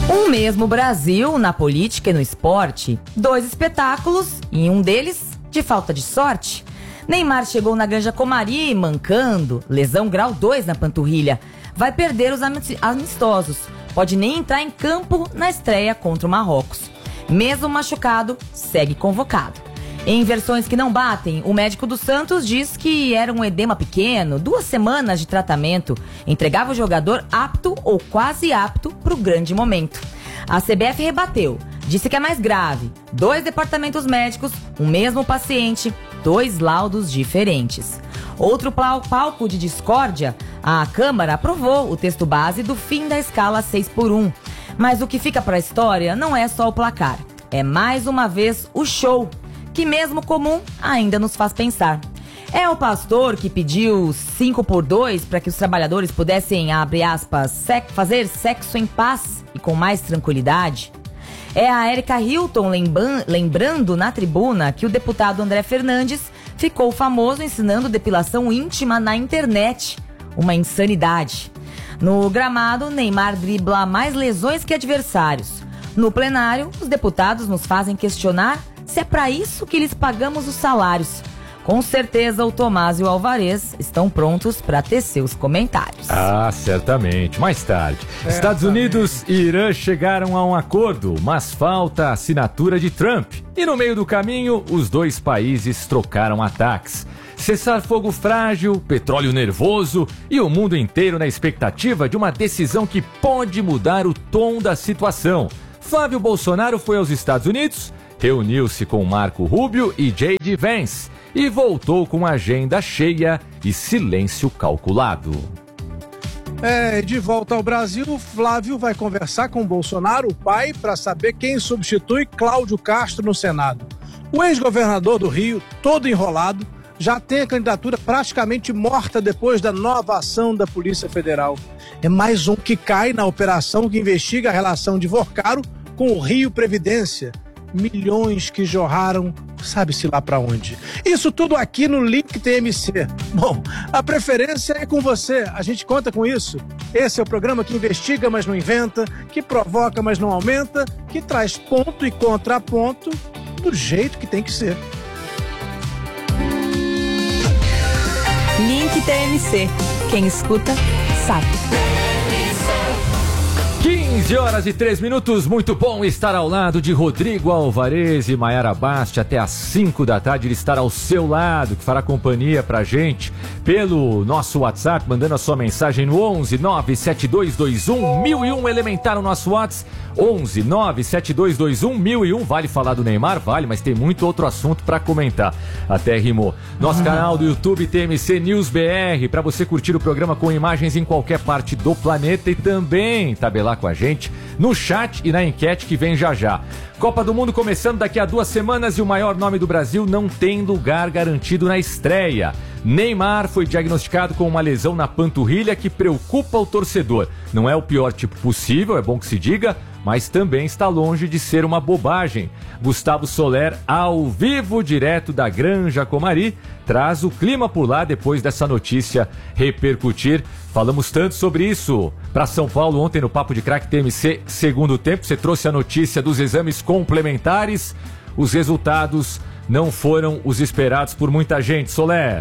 Um mesmo Brasil na política e no esporte, 2 espetáculos e um deles de falta de sorte. Neymar chegou na Granja Comari mancando, lesão grau 2 na panturrilha. Vai perder os amistosos, pode nem entrar em campo na estreia contra o Marrocos. Mesmo machucado, segue convocado. Em versões que não batem, o médico do Santos diz que era um edema pequeno, 2 semanas de tratamento, entregava o jogador apto ou quase apto para o grande momento. A CBF rebateu, disse que é mais grave, 2 departamentos médicos, o mesmo paciente, 2 laudos diferentes. Outro palco de discórdia, a Câmara aprovou o texto base do fim da escala 6x1. Mas o que fica para a história não é só o placar, é mais uma vez o show, que mesmo comum ainda nos faz pensar. É o pastor que pediu 5x2 para que os trabalhadores pudessem, abre aspas, fazer sexo em paz e com mais tranquilidade? É a Erika Hilton lembrando na tribuna que o deputado André Fernandes ficou famoso ensinando depilação íntima na internet. Uma insanidade. No gramado, Neymar dribla mais lesões que adversários. No plenário, os deputados nos fazem questionar se é para isso que lhes pagamos os salários. Com certeza o Tomás e o Alvarez estão prontos para tecer os comentários. Ah, certamente. Mais tarde. Estados Unidos e Irã chegaram a um acordo, mas falta a assinatura de Trump. E no meio do caminho, os 2 países trocaram ataques. Cessar-fogo frágil, petróleo nervoso e o mundo inteiro na expectativa de uma decisão que pode mudar o tom da situação. Flávio Bolsonaro foi aos Estados Unidos, reuniu-se com Marco Rubio e J.D. Vance e voltou com agenda cheia e silêncio calculado. De volta ao Brasil, Flávio vai conversar com Bolsonaro, o pai, para saber quem substitui Cláudio Castro no Senado. O ex-governador do Rio, todo enrolado, já tem a candidatura praticamente morta depois da nova ação da Polícia Federal. É mais um que cai na operação que investiga a relação de Vorcaro com o Rio Previdência. Milhões que jorraram, sabe-se lá pra onde. Isso tudo aqui no Link TMC. Bom, a preferência é com você, a gente conta com isso. Esse é o programa que investiga, mas não inventa, que provoca, mas não aumenta, que traz ponto e contraponto do jeito que tem que ser. Link TMC. Quem escuta, sabe. 15h03, muito bom estar ao lado de Rodrigo Alvarez e Maiara Basti até às 5 da tarde, ele estará ao seu lado, que fará companhia pra gente pelo nosso WhatsApp, mandando a sua mensagem no 11 97221 1001, elementar no nosso WhatsApp, 11 97221 1001, vale falar do Neymar? Vale, mas tem muito outro assunto pra comentar, até rimou. Nosso canal do YouTube TMC News BR, pra você curtir o programa com imagens em qualquer parte do planeta e também tabelar com a gente no chat e na enquete que vem já já. Copa do Mundo começando daqui a 2 semanas e o maior nome do Brasil não tem lugar garantido na estreia. Neymar foi diagnosticado com uma lesão na panturrilha que preocupa o torcedor. Não é o pior tipo possível, é bom que se diga, mas também está longe de ser uma bobagem. Gustavo Soler, ao vivo, direto da Granja Comari, traz o clima por lá depois dessa notícia repercutir. Falamos tanto sobre isso. Para São Paulo, ontem no Papo de Craque TMC, segundo tempo, você trouxe a notícia dos exames complementares. Os resultados não foram os esperados por muita gente. Soler.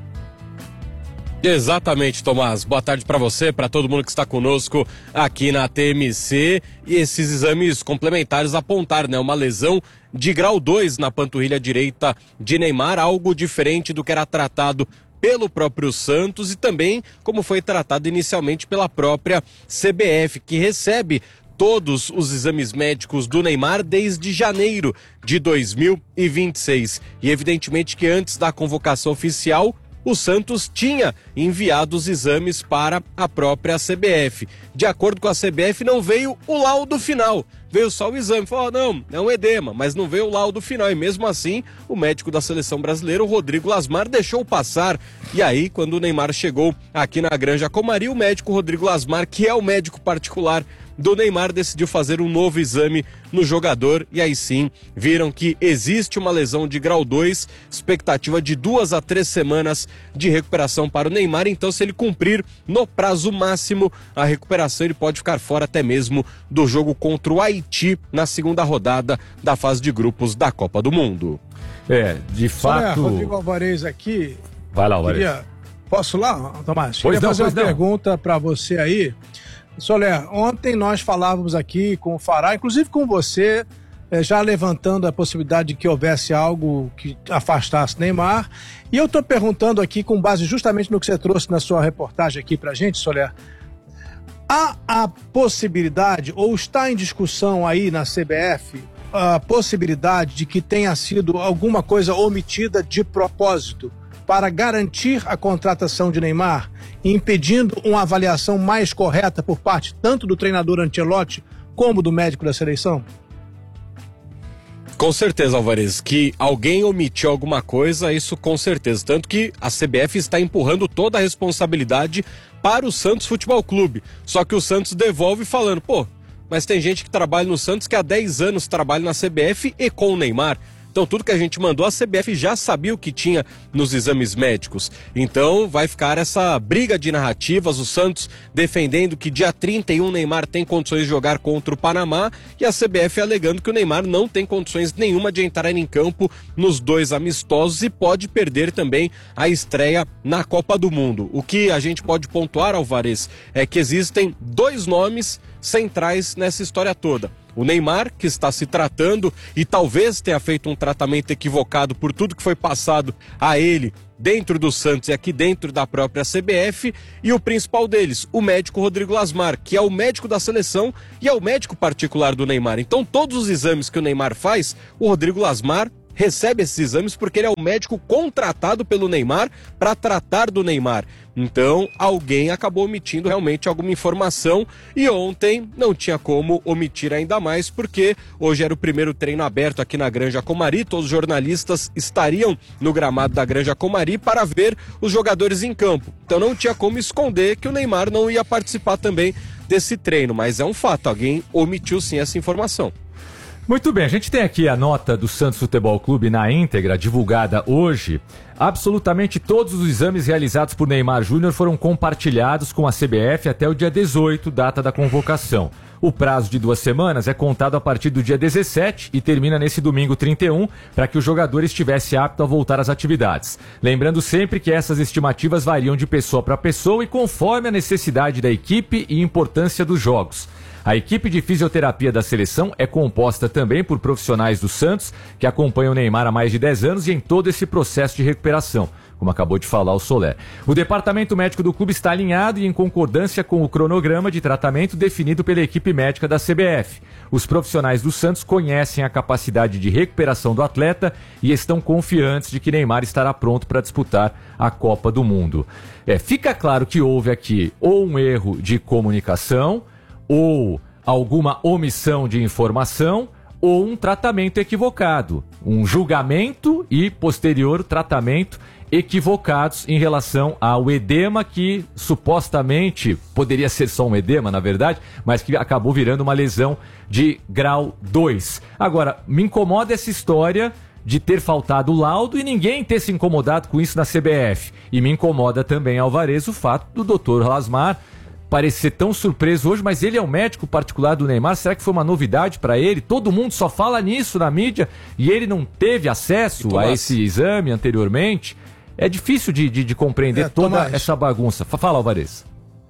Exatamente, Tomás. Boa tarde para você, para todo mundo que está conosco aqui na TMC. E esses exames complementares apontaram, né, uma lesão de grau 2 na panturrilha direita de Neymar, algo diferente do que era tratado pelo próprio Santos e também como foi tratado inicialmente pela própria CBF, que recebe todos os exames médicos do Neymar desde janeiro de 2026. E evidentemente que antes da convocação oficial, o Santos tinha enviado os exames para a própria CBF. De acordo com a CBF, não veio o laudo final. Veio só o exame. Falou, não, é um edema, mas não veio o laudo final. E mesmo assim, o médico da seleção brasileira, o Rodrigo Lasmar, deixou passar. E aí, quando o Neymar chegou aqui na Granja Comari, o médico Rodrigo Lasmar, que é o médico particular do Neymar, decidiu fazer um novo exame no jogador e aí sim viram que existe uma lesão de grau 2, expectativa de 2 a 3 semanas de recuperação para o Neymar. Então, se ele cumprir no prazo máximo a recuperação, ele pode ficar fora até mesmo do jogo contra o Haiti na segunda rodada da fase de grupos da Copa do Mundo. De fato... Rodrigo Alvarez aqui. Vai lá, Alvarez. Posso lá, Tomás? Queria fazer uma pergunta para você aí. Soler, ontem nós falávamos aqui com o Fará, inclusive com você, já levantando a possibilidade de que houvesse algo que afastasse Neymar. E eu estou perguntando aqui, com base justamente no que você trouxe na sua reportagem aqui para a gente, Soler, há a possibilidade, ou está em discussão aí na CBF, a possibilidade de que tenha sido alguma coisa omitida de propósito para garantir a contratação de Neymar, impedindo uma avaliação mais correta por parte tanto do treinador Ancelotti como do médico da seleção? Com certeza, Alvarez, que alguém omitiu alguma coisa, isso com certeza. Tanto que a CBF está empurrando toda a responsabilidade para o Santos Futebol Clube. Só que o Santos devolve falando, mas tem gente que trabalha no Santos que há 10 anos trabalha na CBF e com o Neymar. Então tudo que a gente mandou, a CBF já sabia o que tinha nos exames médicos. Então vai ficar essa briga de narrativas, o Santos defendendo que dia 31 o Neymar tem condições de jogar contra o Panamá e a CBF alegando que o Neymar não tem condições nenhuma de entrar em campo nos 2 amistosos e pode perder também a estreia na Copa do Mundo. O que a gente pode pontuar, Alvarez, é que existem 2 nomes centrais nessa história toda. O Neymar, que está se tratando e talvez tenha feito um tratamento equivocado por tudo que foi passado a ele dentro do Santos e aqui dentro da própria CBF, e o principal deles, o médico Rodrigo Lasmar, que é o médico da seleção e é o médico particular do Neymar. Então todos os exames que o Neymar faz, o Rodrigo Lasmar recebe esses exames porque ele é o médico contratado pelo Neymar para tratar do Neymar. Então, alguém acabou omitindo realmente alguma informação e ontem não tinha como omitir ainda mais porque hoje era o primeiro treino aberto aqui na Granja Comari, todos os jornalistas estariam no gramado da Granja Comari para ver os jogadores em campo. Então não tinha como esconder que o Neymar não ia participar também desse treino, mas é um fato, alguém omitiu sim essa informação. Muito bem, a gente tem aqui a nota do Santos Futebol Clube na íntegra, divulgada hoje. Absolutamente todos os exames realizados por Neymar Júnior foram compartilhados com a CBF até o dia 18, data da convocação. O prazo de 2 semanas é contado a partir do dia 17 e termina nesse domingo 31, para que o jogador estivesse apto a voltar às atividades. Lembrando sempre que essas estimativas variam de pessoa para pessoa e conforme a necessidade da equipe e importância dos jogos. A equipe de fisioterapia da seleção é composta também por profissionais do Santos, que acompanham o Neymar há mais de 10 anos e em todo esse processo de recuperação, como acabou de falar o Soler. O departamento médico do clube está alinhado e em concordância com o cronograma de tratamento definido pela equipe médica da CBF. Os profissionais do Santos conhecem a capacidade de recuperação do atleta e estão confiantes de que Neymar estará pronto para disputar a Copa do Mundo. Fica claro que houve aqui ou um erro de comunicação, ou alguma omissão de informação, ou um tratamento equivocado, um julgamento e posterior tratamento equivocados em relação ao edema que supostamente poderia ser só um edema, na verdade, mas que acabou virando uma lesão de grau 2. Agora, me incomoda essa história de ter faltado o laudo e ninguém ter se incomodado com isso na CBF. E me incomoda também, Alvarez, o fato do Dr. Lasmar parecer tão surpreso hoje, mas ele é o médico particular do Neymar, será que foi uma novidade para ele? Todo mundo só fala nisso na mídia e ele não teve acesso a esse exame anteriormente? É difícil de compreender toda essa bagunça. Fala, Alvarez.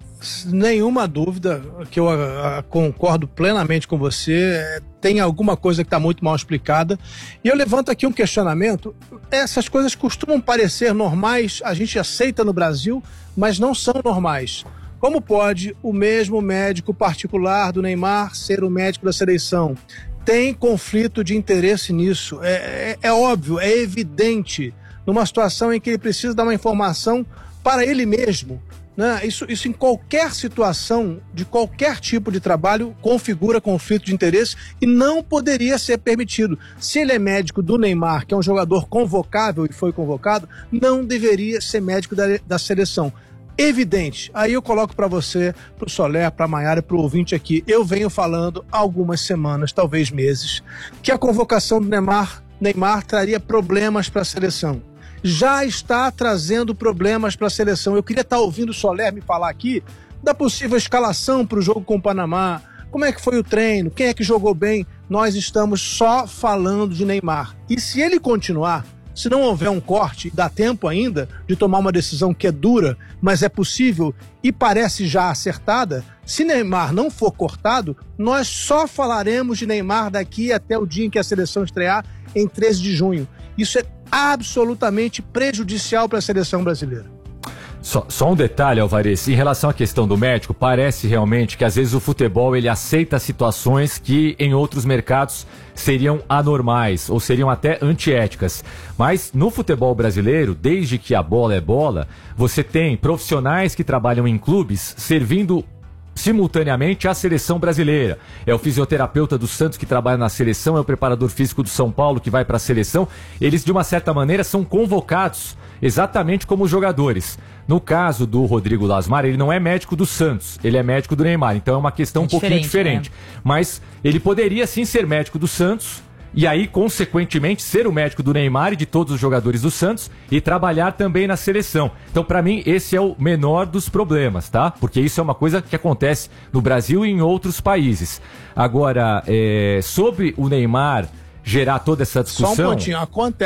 Nenhuma dúvida que eu concordo plenamente com você, tem alguma coisa que está muito mal explicada. E eu levanto aqui um questionamento. Essas coisas costumam parecer normais, a gente aceita no Brasil, mas não são normais. Como pode o mesmo médico particular do Neymar ser o médico da seleção? Tem conflito de interesse nisso. É óbvio, é evidente, numa situação em que ele precisa dar uma informação para ele mesmo, né? Isso em qualquer situação, de qualquer tipo de trabalho, configura conflito de interesse e não poderia ser permitido. Se ele é médico do Neymar, que é um jogador convocável e foi convocado, não deveria ser médico da seleção. evidente. Aí eu coloco para você, para o Soler, para a Maiara e para o ouvinte aqui. Eu venho falando há algumas semanas, talvez meses, que a convocação do Neymar traria problemas para a seleção. Já está trazendo problemas para a seleção. Eu queria estar ouvindo o Soler me falar aqui da possível escalação para o jogo com o Panamá. Como é que foi o treino? Quem é que jogou bem? Nós estamos só falando de Neymar. E se ele continuar, se não houver um corte, dá tempo ainda de tomar uma decisão que é dura, mas é possível e parece já acertada, se Neymar não for cortado, nós só falaremos de Neymar daqui até o dia em que a seleção estrear, em 13 de junho. Isso é absolutamente prejudicial para a seleção brasileira. Só um detalhe, Alvarez, em relação à questão do médico, parece realmente que às vezes o futebol ele aceita situações que em outros mercados seriam anormais ou seriam até antiéticas. Mas no futebol brasileiro, desde que a bola é bola, você tem profissionais que trabalham em clubes servindo simultaneamente à seleção brasileira. É o fisioterapeuta do Santos que trabalha na seleção, é o preparador físico do São Paulo que vai para a seleção. Eles, de uma certa maneira, são convocados exatamente como os jogadores. No caso do Rodrigo Lasmar, ele não é médico do Santos, ele é médico do Neymar, então é uma questão um pouquinho diferente. Né? Mas ele poderia sim ser médico do Santos e aí, consequentemente, ser o médico do Neymar e de todos os jogadores do Santos e trabalhar também na seleção. Então, para mim, esse é o menor dos problemas, tá? Porque isso é uma coisa que acontece no Brasil e em outros países. Agora, sobre o Neymar gerar toda essa discussão... Só um pontinho,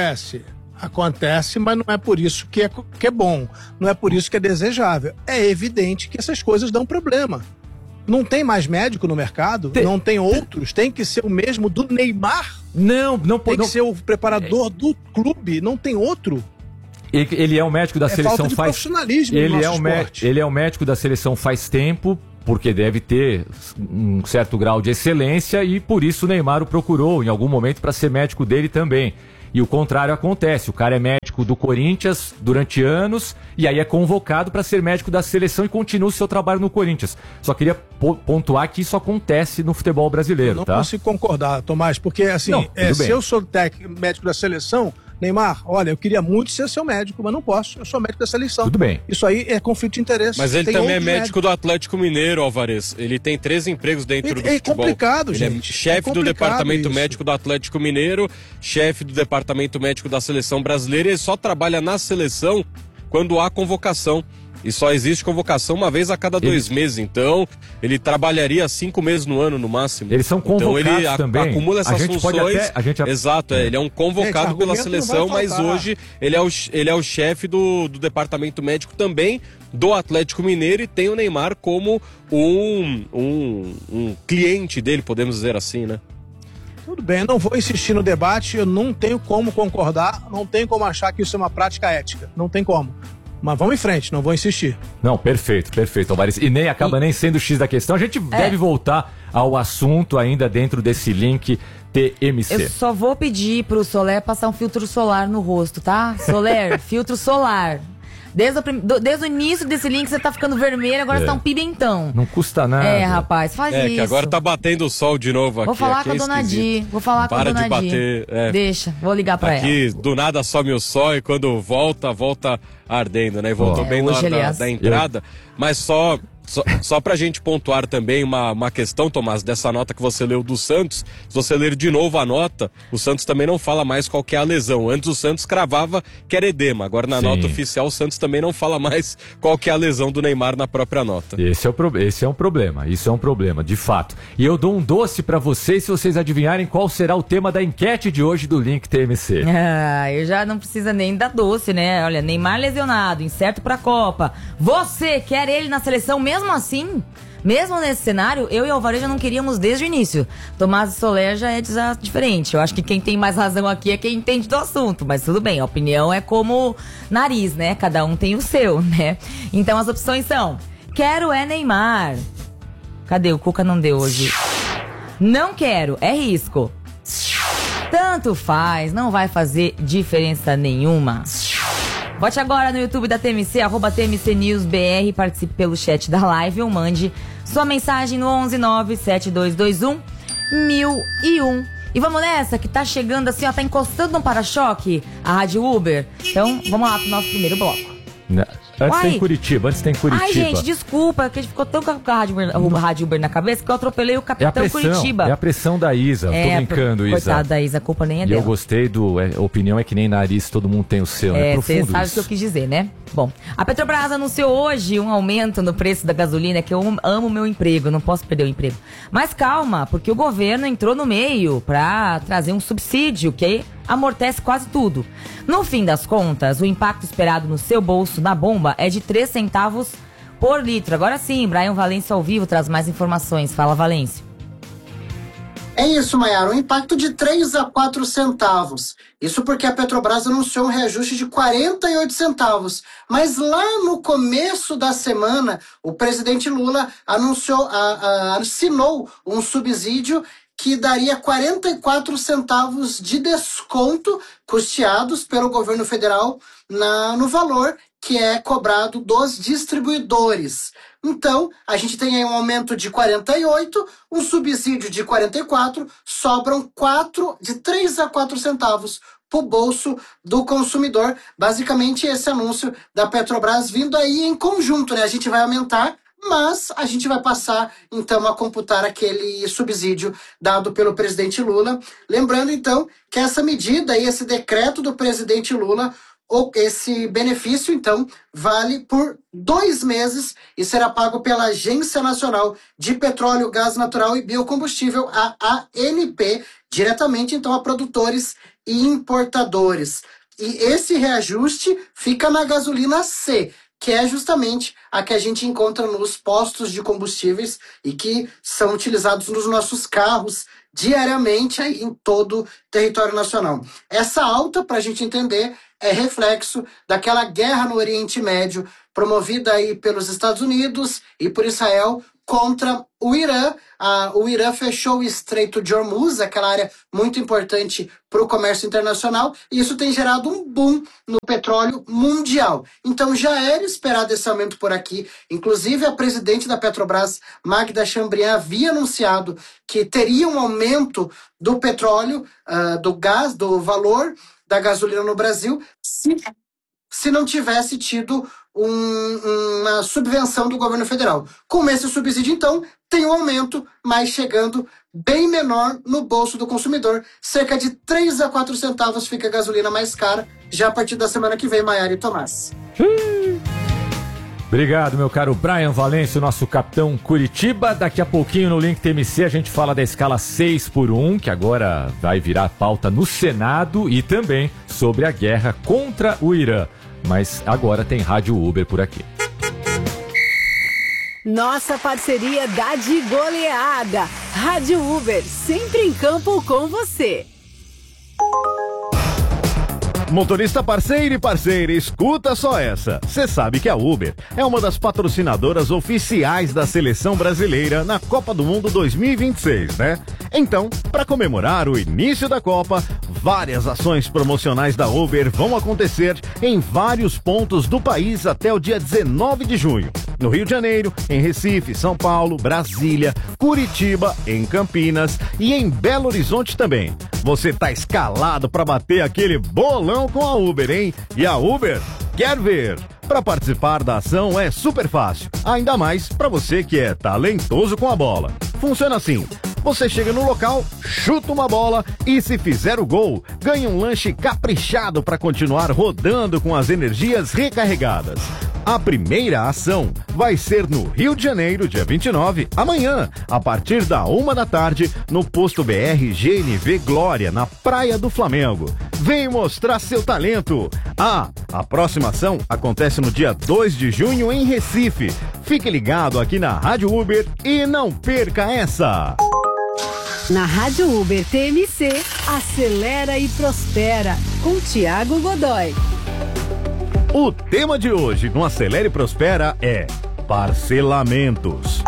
Acontece, mas não é por isso que é bom, não é por isso que é desejável. É evidente que essas coisas dão problema. Não tem mais médico no mercado, não tem outros, tem que ser o mesmo do Neymar. Não tem que ser o preparador do clube, não tem outro. Ele é o médico da seleção falta de profissionalismo no nosso esporte. Ele é o médico da seleção faz tempo, porque deve ter um certo grau de excelência e por isso o Neymar o procurou em algum momento para ser médico dele também. E o contrário acontece, o cara é médico do Corinthians durante anos e aí é convocado para ser médico da seleção e continua o seu trabalho no Corinthians. Só queria pontuar que isso acontece no futebol brasileiro, tá? Eu não consigo concordar, Tomás, porque assim, se eu sou médico da seleção, Neymar, olha, eu queria muito ser seu médico, mas não posso, eu sou médico da seleção. Tudo bem. Isso aí é conflito de interesse. Mas ele também é médico do Atlético Mineiro, Alvarez. Ele tem 3 empregos dentro do futebol. É complicado, ele gente. É chefe do departamento médico do Atlético Mineiro, chefe do departamento médico da seleção brasileira, e ele só trabalha na seleção quando há convocação. E só existe convocação uma vez a cada 2 meses. Então, ele trabalharia 5 meses no ano, no máximo. Eles são convocados então, ele também. Acumula essas funções. Exato, ele é um convocado pela seleção, mas hoje ele é o chefe do departamento médico também do Atlético Mineiro e tem o Neymar como um cliente dele, podemos dizer assim, né? Tudo bem, eu não vou insistir no debate, eu não tenho como concordar, não tenho como achar que isso é uma prática ética, não tem como. Mas vamos em frente, não vou insistir. Não, perfeito, Alvarez. E nem acaba nem sendo o X da questão. A gente deve voltar ao assunto ainda dentro desse link TMC. Eu só vou pedir pro Soler passar um filtro solar no rosto, tá? Soler, filtro solar. Desde o início desse link você tá ficando vermelho, agora você tá um pimentão. Não custa nada. Rapaz, faz isso. Que agora tá batendo o sol de novo aqui. Vou falar com a Dona Di. Para de bater. Deixa, vou ligar pra ela. Aqui, do nada some o sol e quando volta ardendo, né? E voltou bem na hora da entrada. Mas só pra gente pontuar também uma questão, Tomás, dessa nota que você leu do Santos. Se você ler de novo a nota, o Santos também não fala mais qual que é a lesão. Antes o Santos cravava que era edema. Agora na nota oficial o Santos também não fala mais qual que é a lesão do Neymar na própria nota. Esse é um problema, isso é um problema, de fato. E eu dou um doce pra vocês se vocês adivinharem qual será o tema da enquete de hoje do Link TMC. Eu já não precisa nem dar doce, né? Olha, Neymar lesionado, incerto pra Copa. Você quer ele na seleção mesmo assim? Mesmo nesse cenário, eu e o Alvarez já não queríamos desde o início. Tomás e Soler já é diferente. Eu acho que quem tem mais razão aqui é quem entende do assunto. Mas tudo bem, a opinião é como nariz, né? Cada um tem o seu, né? Então as opções são: quero é Neymar. Cadê? O Cuca não deu hoje. Não quero, é risco. Tanto faz, não vai fazer diferença nenhuma. Vote agora no YouTube da TMC, @TMCNewsBR, participe pelo chat da live ou mande sua mensagem no 11972211001. E vamos nessa, que tá chegando assim, ó, tá encostando no para-choque a Rádio Uber. Então, vamos lá pro nosso primeiro bloco. Antes tem Curitiba. Ai, gente, desculpa, que a gente ficou tão com a Rádio Uber na cabeça que eu atropelei o Capitão Curitiba. É a pressão da Isa, tô brincando, Isa. Coitada da Isa, a culpa nem é dela. E eu gostei a opinião é que nem nariz, todo mundo tem o seu, né? Você sabe o que eu quis dizer, né? Bom, a Petrobras anunciou hoje um aumento no preço da gasolina, que eu amo o meu emprego, não posso perder o emprego. Mas calma, porque o governo entrou no meio pra trazer um subsídio, que aí amortece quase tudo. No fim das contas, o impacto esperado no seu bolso, na bomba, é de 3 centavos por litro. Agora sim, Brian Valêncio ao vivo traz mais informações. Fala, Valêncio. É isso, Maiara, um impacto de 3 a 4 centavos. Isso porque a Petrobras anunciou um reajuste de 48 centavos. Mas lá no começo da semana, o presidente Lula assinou um subsídio que daria 44 centavos de desconto custeados pelo governo federal no valor que é cobrado dos distribuidores. Então, a gente tem aí um aumento de 48, um subsídio de 44, sobram de 3 a 4 centavos para o bolso do consumidor. Basicamente, esse anúncio da Petrobras vindo aí em conjunto, né? A gente vai aumentar, mas a gente vai passar, então, a computar aquele subsídio dado pelo presidente Lula. Lembrando, então, que essa medida e esse decreto do presidente Lula, esse benefício, então, vale por 2 meses e será pago pela Agência Nacional de Petróleo, Gás Natural e Biocombustível, a ANP, diretamente, então, a produtores e importadores. E esse reajuste fica na gasolina C, que é justamente a que a gente encontra nos postos de combustíveis e que são utilizados nos nossos carros diariamente aí em todo o território nacional. Essa alta, para a gente entender, é reflexo daquela guerra no Oriente Médio promovida aí pelos Estados Unidos e por Israel contra o Irã. O Irã fechou o Estreito de Hormuz, aquela área muito importante para o comércio internacional, e isso tem gerado um boom no petróleo mundial. Então já era esperado esse aumento por aqui. Inclusive a presidente da Petrobras, Magda Chambriand, havia anunciado que teria um aumento do petróleo, do gás, do valor da gasolina no Brasil, se não tivesse tido uma subvenção do governo federal. Com esse subsídio, então, tem um aumento, mas chegando bem menor no bolso do consumidor. Cerca de 3 a 4 centavos fica a gasolina mais cara, já a partir da semana que vem, Maiara e Tomás. Obrigado, meu caro Brian Valêncio, nosso capitão Curitiba. Daqui a pouquinho no Link TMC a gente fala da escala 6x1, que agora vai virar pauta no Senado, e também sobre a guerra contra o Irã. Mas agora tem Rádio Uber por aqui. Nossa parceria dá de goleada. Rádio Uber, sempre em campo com você. Motorista parceiro e parceira, escuta só essa. Você sabe que a Uber é uma das patrocinadoras oficiais da seleção brasileira na Copa do Mundo 2026, né? Então, para comemorar o início da Copa, várias ações promocionais da Uber vão acontecer em vários pontos do país até o dia 19 de junho. No Rio de Janeiro, em Recife, São Paulo, Brasília, Curitiba, em Campinas e em Belo Horizonte também. Você tá escalado para bater aquele bolão com a Uber, hein? E a Uber quer ver. Para participar da ação é super fácil, ainda mais para você que é talentoso com a bola. Funciona assim: você chega no local, chuta uma bola e, se fizer o gol, ganha um lanche caprichado para continuar rodando com as energias recarregadas. A primeira ação vai ser no Rio de Janeiro, dia 29, amanhã, a partir da 13h, no posto BR GNV Glória, na Praia do Flamengo. Vem mostrar seu talento. A próxima ação acontece no dia 2 de junho em Recife. Fique ligado aqui na Rádio Uber e não perca essa. Na Rádio Uber TMC, acelera e prospera, com Thiago Godoy. O tema de hoje no Acelera e Prospera é parcelamentos.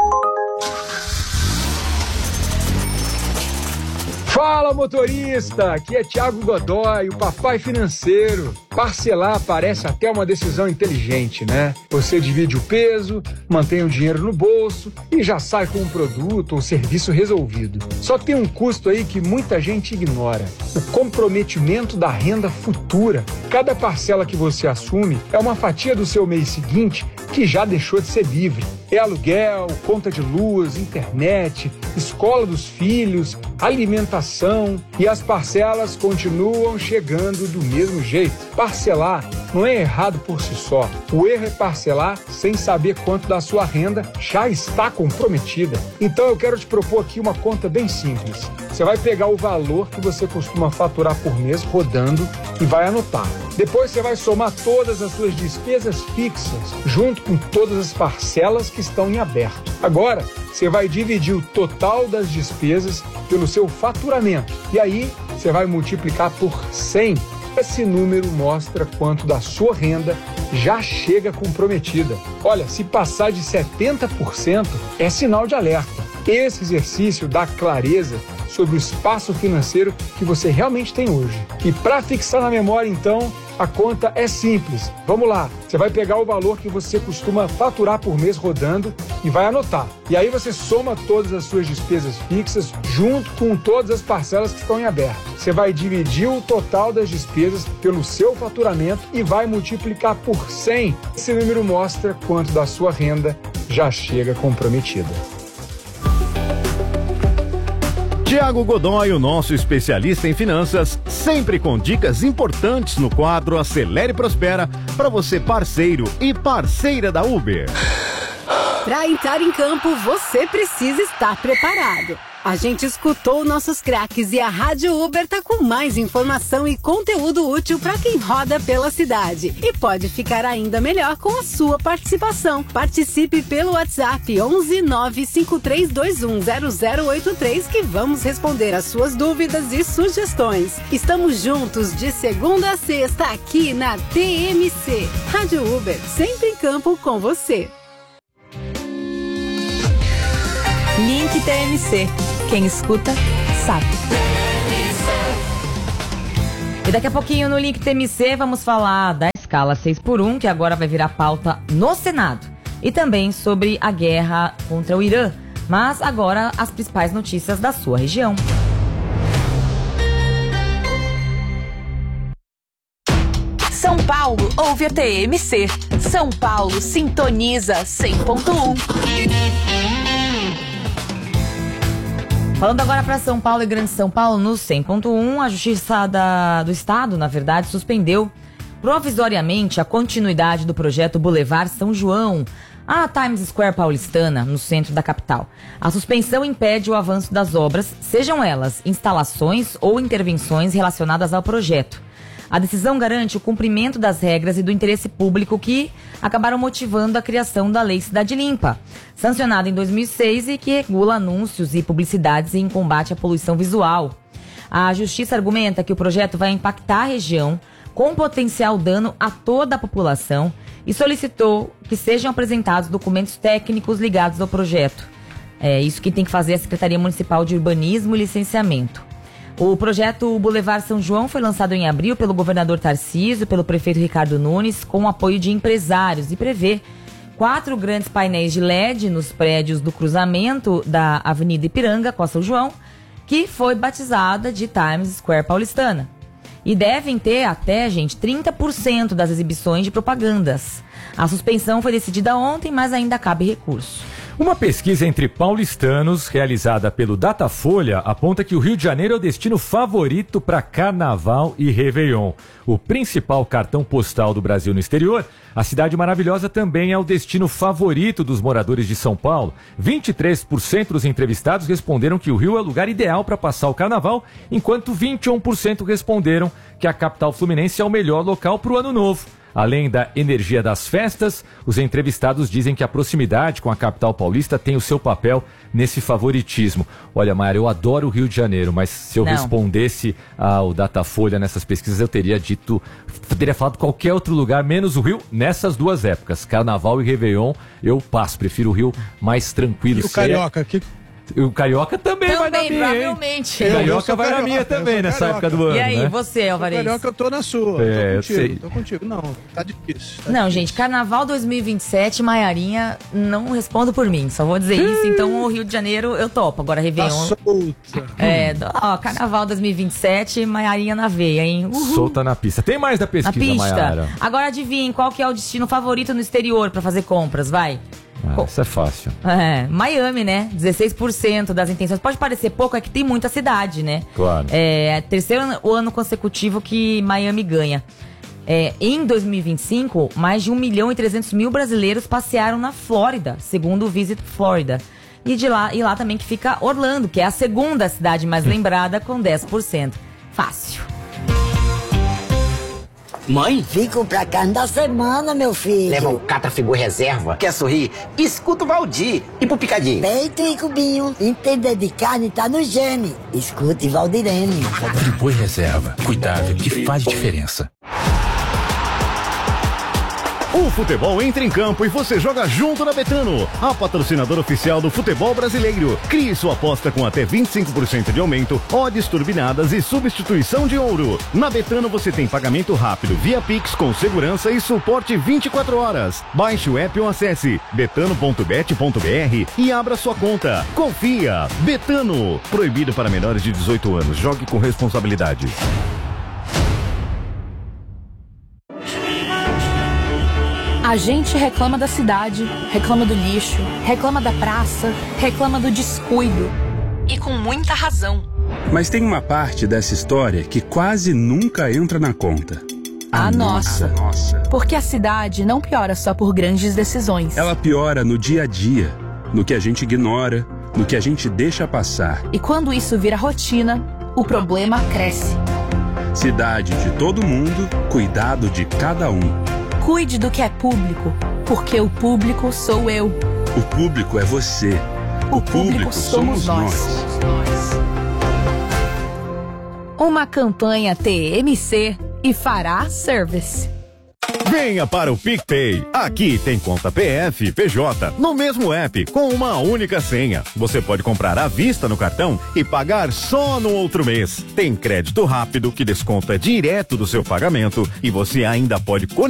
Fala, motorista! Aqui é Thiago Godoy, o papai financeiro. Parcelar parece até uma decisão inteligente, né? Você divide o peso, mantém o dinheiro no bolso e já sai com um produto ou serviço resolvido. Só tem um custo aí que muita gente ignora: o comprometimento da renda futura. Cada parcela que você assume é uma fatia do seu mês seguinte que já deixou de ser livre. É aluguel, conta de luz, internet, escola dos filhos, alimentação, e as parcelas continuam chegando do mesmo jeito. Parcelar não é errado por si só. O erro é parcelar sem saber quanto da sua renda já está comprometida. Então eu quero te propor aqui uma conta bem simples. Você vai pegar o valor que você costuma faturar por mês rodando e vai anotar. Depois você vai somar todas as suas despesas fixas, junto com todas as parcelas que estão em aberto. Agora, você vai dividir o total das despesas pelo seu faturamento. E aí, você vai multiplicar por 100. Esse número mostra quanto da sua renda já chega comprometida. Olha, se passar de 70%, é sinal de alerta. Esse exercício dá clareza sobre o espaço financeiro que você realmente tem hoje. E para fixar na memória, então, a conta é simples. Vamos lá, você vai pegar o valor que você costuma faturar por mês rodando e vai anotar. E aí você soma todas as suas despesas fixas junto com todas as parcelas que estão em aberto. Você vai dividir o total das despesas pelo seu faturamento e vai multiplicar por 100. Esse número mostra quanto da sua renda já chega comprometida. Tiago Godoy, o nosso especialista em finanças, sempre com dicas importantes no quadro Acelera e Prospera, para você parceiro e parceira da Uber. Para entrar em campo, você precisa estar preparado. A gente escutou nossos craques e a Rádio Uber tá com mais informação e conteúdo útil para quem roda pela cidade. E pode ficar ainda melhor com a sua participação. Participe pelo WhatsApp 11 95321 0083 que vamos responder as suas dúvidas e sugestões. Estamos juntos de segunda a sexta aqui na TMC. Rádio Uber, sempre em campo com você. Link TMC. Quem escuta, sabe. E daqui a pouquinho no Link TMC vamos falar da escala 6x1, que agora vai virar pauta no Senado. E também sobre a guerra contra o Irã. Mas agora as principais notícias da sua região. São Paulo ouve a TMC. São Paulo sintoniza 100.1. Falando agora para São Paulo e Grande São Paulo, no 100.1, a Justiça do Estado, na verdade, suspendeu provisoriamente a continuidade do projeto Boulevard São João, a Times Square paulistana, no centro da capital. A suspensão impede o avanço das obras, sejam elas instalações ou intervenções relacionadas ao projeto. A decisão garante o cumprimento das regras e do interesse público que acabaram motivando a criação da Lei Cidade Limpa, sancionada em 2006 e que regula anúncios e publicidades em combate à poluição visual. A Justiça argumenta que o projeto vai impactar a região com potencial dano a toda a população e solicitou que sejam apresentados documentos técnicos ligados ao projeto. É isso que tem que fazer a Secretaria Municipal de Urbanismo e Licenciamento. O projeto Boulevard São João foi lançado em abril pelo governador Tarcísio, pelo prefeito Ricardo Nunes, com o apoio de empresários e prevê 4 grandes painéis de LED nos prédios do cruzamento da Avenida Ipiranga com a São João, que foi batizada de Times Square paulistana. E devem ter até, 30% das exibições de propagandas. A suspensão foi decidida ontem, mas ainda cabe recurso. Uma pesquisa entre paulistanos, realizada pelo Datafolha, aponta que o Rio de Janeiro é o destino favorito para Carnaval e Réveillon. O principal cartão postal do Brasil no exterior, a Cidade Maravilhosa também é o destino favorito dos moradores de São Paulo. 23% dos entrevistados responderam que o Rio é o lugar ideal para passar o Carnaval, enquanto 21% responderam que a capital fluminense é o melhor local para o Ano Novo. Além da energia das festas, os entrevistados dizem que a proximidade com a capital paulista tem o seu papel nesse favoritismo. Olha, Mayara, eu adoro o Rio de Janeiro, mas se eu respondesse ao Datafolha nessas pesquisas, eu teria falado qualquer outro lugar, menos o Rio, nessas duas épocas. Carnaval e Réveillon, eu passo, prefiro o Rio mais tranquilo. E o Carioca, O Carioca também vai na minha, provavelmente. hein? O Carioca vai na minha também nessa época do ano, E aí, né? você, Alvarez? Carioca, eu tô na sua. Eu sei. Tô contigo. Não, tá difícil. Não, gente, Carnaval 2027, Maiarinha, não respondo por mim, só vou dizer isso. Então, o Rio de Janeiro, eu topo. Agora, Réveillon... Tá solta. Carnaval 2027, Maiarinha na veia, hein? Uhul. Solta na pista. Tem mais da pesquisa, Maiara? Agora, adivinhem, qual que é o destino favorito no exterior pra fazer compras, vai? Isso é fácil. Miami, né? 16% das intenções. Pode parecer pouco, é que tem muita cidade, né? Claro. É terceiro ano consecutivo que Miami ganha. Em 2025, mais de 1.300.000 brasileiros passearam na Flórida, segundo o Visit Florida. E lá também que fica Orlando, que é a segunda cidade mais lembrada, com 10%. Fácil. Mãe? Fico pra carne da semana, meu filho. Leva um Catafigur reserva. Quer sorrir? Escuta o Valdir. E pro picadinho? Peito e cubinho. Entender de carne tá no gene. Escute Valdirene. Friboi reserva. Cuidado que faz diferença. O futebol entra em campo e você joga junto na Betano, a patrocinadora oficial do futebol brasileiro. Crie sua aposta com até 25% de aumento, odds turbinadas e substituição de ouro. Na Betano você tem pagamento rápido via Pix com segurança e suporte 24 horas. Baixe o app ou acesse betano.bet.br e abra sua conta. Confia! Betano. Proibido para menores de 18 anos. Jogue com responsabilidade. A gente reclama da cidade, reclama do lixo, reclama da praça, reclama do descuido. E com muita razão. Mas tem uma parte dessa história que quase nunca entra na conta. A nossa. Porque a cidade não piora só por grandes decisões. Ela piora no dia a dia, no que a gente ignora, no que a gente deixa passar. E quando isso vira rotina, o problema cresce. Cidade de todo mundo, cuidado de cada um. Cuide do que é público, porque o público sou eu. O público é você. O público somos nós. Uma campanha TMC e Fará Service. Venha para o PicPay. Aqui tem conta PF e PJ no mesmo app com uma única senha. Você pode comprar à vista no cartão e pagar só no outro mês. Tem crédito rápido que desconta direto do seu pagamento e você ainda pode